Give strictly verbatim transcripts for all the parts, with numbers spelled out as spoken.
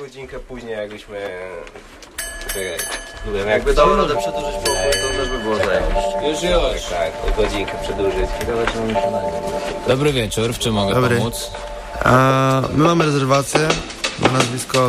godzinkę później, jakbyśmy... Jakby, jakby dało radę przedłużyć pokój, to też by było zajebiście. Już, już. Tak, o godzinkę przedłużyć. Dobry wieczór, w czym mogę Dobry. pomóc? A, my mamy rezerwację na nazwisko...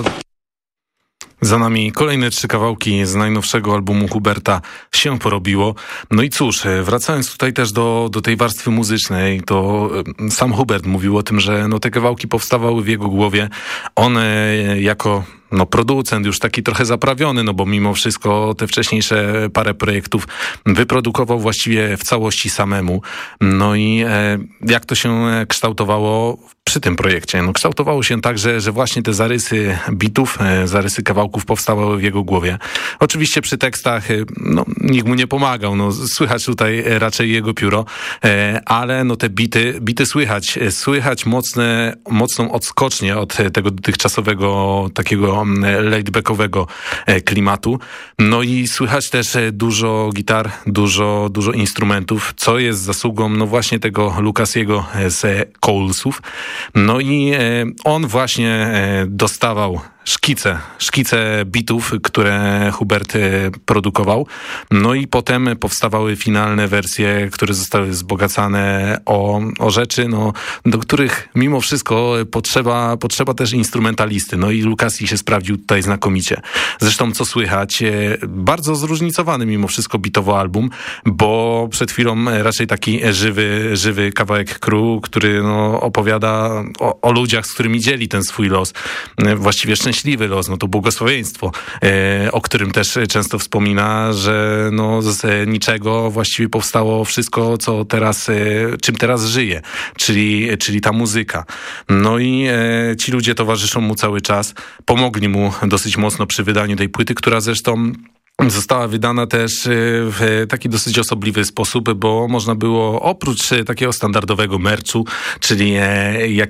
Za nami kolejne trzy kawałki z najnowszego albumu Huberta Się porobiło. No i cóż, wracając tutaj też do, do tej warstwy muzycznej, to sam Hubert mówił o tym, że no te kawałki powstawały w jego głowie. On jako no producent już taki trochę zaprawiony, no bo mimo wszystko te wcześniejsze parę projektów wyprodukował właściwie w całości samemu. No i e, jak to się kształtowało przy tym projekcie? No kształtowało się tak, że, że właśnie te zarysy bitów, e, zarysy kawałków powstawały w jego głowie. Oczywiście przy tekstach e, no, nikt mu nie pomagał, no słychać tutaj raczej jego pióro, e, ale no te bity, bity słychać, e, słychać mocne, mocną odskocznię od tego dotychczasowego takiego laidbackowego klimatu. No i słychać też dużo gitar, dużo, dużo instrumentów, co jest zasługą no właśnie tego Lucasiego z Coalsów. No i on właśnie dostawał szkice, szkice bitów, które Hubert produkował. No i potem powstawały finalne wersje, które zostały wzbogacane o, o rzeczy, no, do których mimo wszystko potrzeba, potrzeba też instrumentalisty. No i Lucasi się sprawdził tutaj znakomicie. Zresztą co słychać, bardzo zróżnicowany mimo wszystko bitowo album, bo przed chwilą raczej taki żywy, żywy kawałek crew, który no, opowiada o, o ludziach, z którymi dzieli ten swój los. Właściwie szczęśliwy Szczęśliwy los, no to błogosławieństwo, e, o którym też często wspomina, że no z niczego właściwie powstało wszystko, co teraz, e, czym teraz żyje, czyli, czyli ta muzyka. No i e, ci ludzie towarzyszą mu cały czas, pomogli mu dosyć mocno przy wydaniu tej płyty, która zresztą została wydana też w taki dosyć osobliwy sposób, bo można było oprócz takiego standardowego merchu, czyli jak